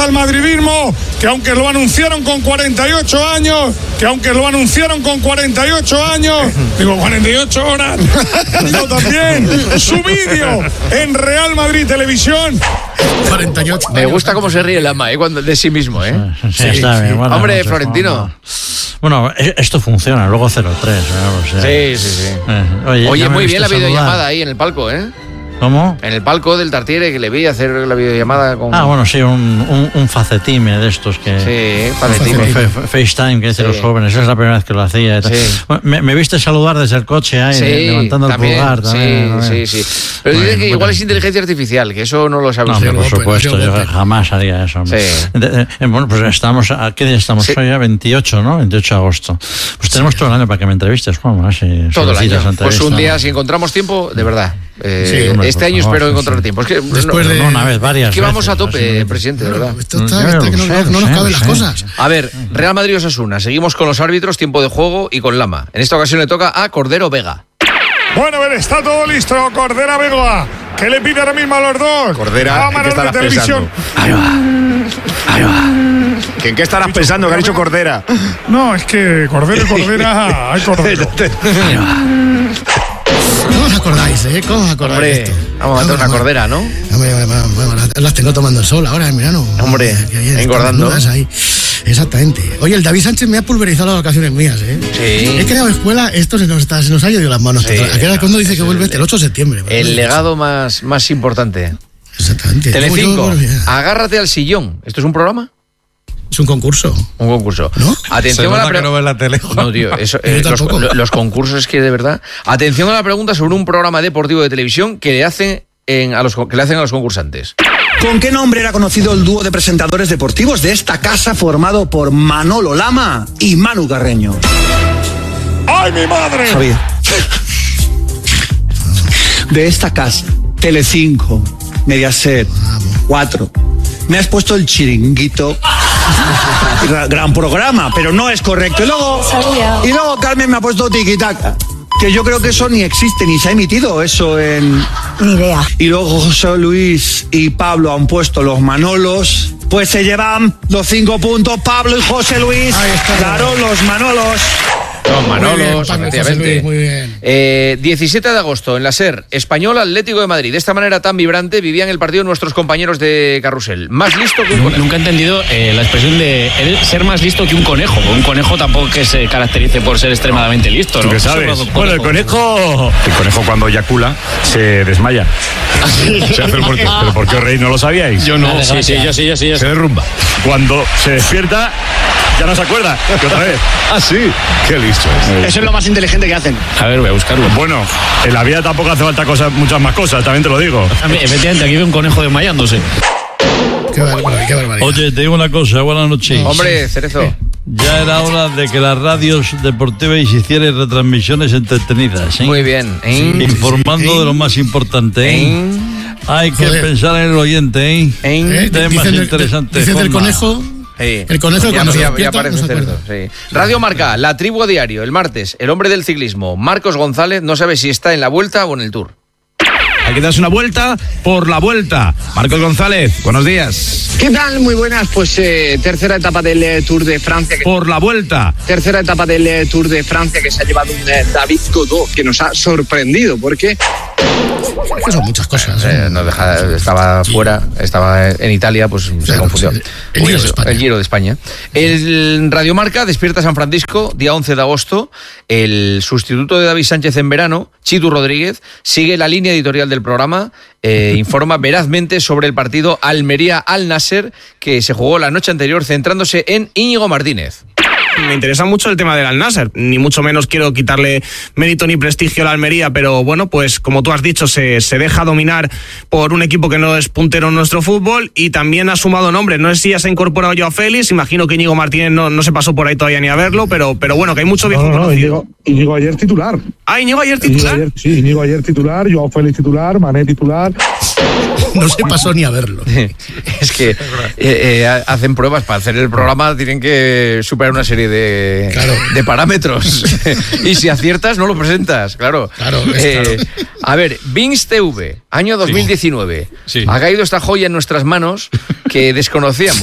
al madridismo, que aunque lo anunciaron con 48 años, digo 48 horas, digo también su vídeo en Real Madrid Televisión. 48 Me gusta cómo se ríe el ama, cuando de sí mismo, Sí, está bien. Bueno, hombre, no sé, Florentino. Bueno, esto funciona, luego 0-3. O sea, Sí. Oye, muy bien la videollamada ahí en el palco, ¿Cómo? En el palco del Tartiere, que le vi hacer la videollamada con... Bueno, sí, un facetime de estos que... Sí, facetime. FaceTime, que dicen los jóvenes, esa es la primera vez que lo hacía. Sí. Bueno, me viste saludar desde el coche ahí, levantando también, el pulgar. También. Sí. Pero dicen que igual es inteligencia artificial, que eso no lo sabe usted. No, por supuesto, yo jamás haría eso. Sí. Bueno, pues estamos, ¿qué día estamos hoy? 28, ¿no? 28 de agosto. Pues tenemos todo el año para que me entrevistes, Juan. Todo el año. Pues un día, si encontramos tiempo, de verdad. Este año espero encontrar tiempo. Es que después de una vez, varias es que vamos a tope, presidente, de verdad. No nos caben las cosas. A ver, Real Madrid Osasuna. Seguimos con los árbitros, tiempo de juego y con Lama. En esta ocasión le toca a Cordero Vega. Bueno, a ver, está todo listo. Cordera Vega. ¿Qué le pide ahora mismo a los dos? Cordera, ¿en qué estarás pensando? Ahí va. ¿En qué estarás pensando que ha dicho Cordera? No, es que Cordero y Cordera hay Cordero. Ahí va. ¿Cómo os acordáis, ¿Cómo os acordáis? Hombre, vamos a matar una cordera, ¿no? Las tengo tomando el sol ahora en verano. Hombre, engordando. Ahí. Exactamente. Oye, el David Sánchez me ha pulverizado las vacaciones mías, Sí. He creado escuela, esto se nos ha ido de las manos. Sí, cuando dice que vuelve el 8 de septiembre. El legado más importante. Exactamente. Telecinco, agárrate al sillón. ¿Esto es un programa? Es un concurso. Un concurso. ¿No? Atención a la que no ves la tele. No, tío, eso, los concursos es que de verdad. Atención a la pregunta sobre un programa deportivo de televisión que le hacen a los concursantes. ¿Con qué nombre era conocido el dúo de presentadores deportivos de esta casa formado por Manolo Lama y Manu Carreño? ¡Ay, mi madre! Javier. De esta casa, Telecinco, Mediaset, 4. Me has puesto el Chiringuito. Gran programa, pero no es correcto. Y luego Carmen me ha puesto Tiquitaca, que yo creo que eso ni existe, ni se ha emitido eso en... Ni idea. Y luego José Luis y Pablo han puesto los Manolos, pues se llevan los 5 puntos Pablo y José Luis. Claro, los Manolos. Los Manolos, efectivamente. Muy bien. 17 de agosto, en la SER, Español Atlético de Madrid. De esta manera tan vibrante vivían el partido nuestros compañeros de Carrusel. Más listo que un conejo. Nunca he entendido la expresión de ser más listo que un conejo. Un conejo tampoco que se caracterice por ser extremadamente listo, ¿no? ¿Tú qué sabes? Bueno, el conejo cuando eyacula se desmaya. Se hace el muerto. ¿Pero por qué os reís? ¿No lo sabíais? Yo no. Sí, yo sí. Se derrumba. Cuando se despierta, ya no se acuerda. ¿Que otra vez? Ah, sí. Qué listo es. Eso es lo más inteligente que hacen. A ver, voy a buscarlo. Bueno, en la vida tampoco hace falta muchas más cosas, también te lo digo. Efectivamente, aquí veo un conejo desmayándose. Qué barbaridad. Oye, te digo una cosa, buenas noches. Hombre, Cerezo. Ya era hora de que las radios deportivas hicieran retransmisiones entretenidas. Muy bien. Informando de lo más importante. Hay que pensar en el oyente. Temas interesantes. Dicen del conejo. Sí. El conejo cuando se despierta, ya aparece no se Cerezo, sí. Radio Marca, La Tribu a Diario, el martes, el hombre del ciclismo, Marcos González, no sabe si está en la Vuelta o en el Tour. Hay que darse una vuelta por la Vuelta. Marcos González, buenos días. ¿Qué tal? Muy buenas. Pues tercera etapa del Tour de Francia. Por la Vuelta. Tercera etapa del Tour de Francia que se ha llevado un David Godot, que nos ha sorprendido porque... que son muchas cosas. Estaba fuera, estaba en Italia, pues se confundió. El Giro de España. El Radio Marca despierta San Francisco, día 11 de agosto. El sustituto de David Sánchez en verano, Chitu Rodríguez, sigue la línea editorial del programa, informa verazmente sobre el partido Almería-Al Nasser, que se jugó la noche anterior, centrándose en Íñigo Martínez. Me interesa mucho el tema del Al-Nassr, ni mucho menos quiero quitarle mérito ni prestigio a la Almería, pero bueno, pues como tú has dicho, se deja dominar por un equipo que no es puntero en nuestro fútbol y también ha sumado nombres. No sé si ya se ha incorporado Joao Félix, imagino que Íñigo Martínez no se pasó por ahí todavía ni a verlo, pero bueno, que hay mucho viejo conocido. Íñigo ayer titular. Ah, Íñigo ayer titular. Íñigo ayer titular, Joao Félix titular, Mané titular. No se pasó ni a verlo. Es que hacen pruebas para hacer el programa, tienen que superar una serie de parámetros. Y si aciertas, no lo presentas, claro. A ver, Vinx TV, año 2019. Sí. Ha caído esta joya en nuestras manos que desconocíamos.